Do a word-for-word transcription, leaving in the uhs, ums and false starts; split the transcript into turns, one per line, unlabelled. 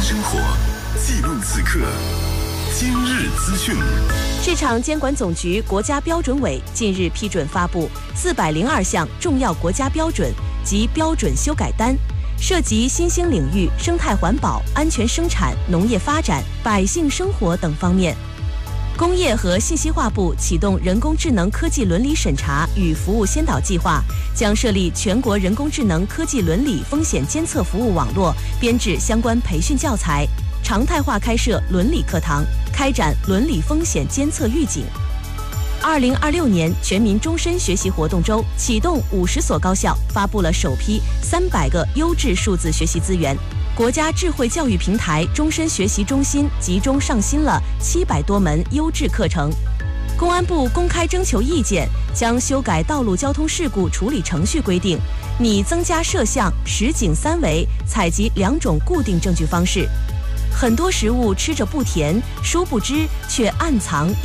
生活，记录此刻。今日资讯。
市场监管总局国家标准委近日批准发布四百零二项重要国家标准及标准修改单，涉及新兴领域、生态环保、安全生产、农业发展、百姓生活等方面。工业和信息化部启动人工智能科技伦理审查与服务先导计划，将设立全国人工智能科技伦理风险监测服务网络，编制相关培训教材，常态化开设伦理课堂，开展伦理风险监测预警。二零二六年全民终身学习活动周启动，五十所高校发布了首批三百个优质数字学习资源。国家智慧教育平台终身学习中心集中上新了七百多门优质课程。公安部公开征求意见，将修改道路交通事故处理程序规定，拟增加摄像、实景三维采集两种固定证据方式。很多食物吃着不甜，殊不知却暗藏